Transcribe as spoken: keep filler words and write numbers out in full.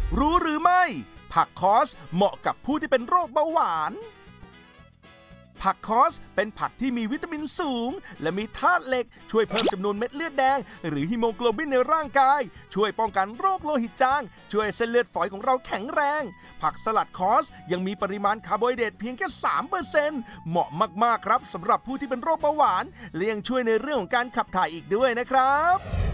รู้หรือไม่ผักคอสเหมาะกับผู้ที่เป็นโรคเบาหวานผักคอสเป็นผักที่มีวิตามินสูงและมีธาตุเหล็กช่วยเพิ่มจำนวนเม็ดเลือดแดงหรือฮีโมโกลบินในร่างกายช่วยป้องกันโรคโลหิตจางช่วยเส้นเลือดฝอยของเราแข็งแรงผักสลัดคอสยังมีปริมาณคาร์โบไฮเดรตเพียงแค่ สามเปอร์เซ็นต์ เหมาะมากๆครับสำหรับผู้ที่เป็นโรคเบาหวานและยังช่วยในเรื่องของการขับถ่ายอีกด้วยนะครับ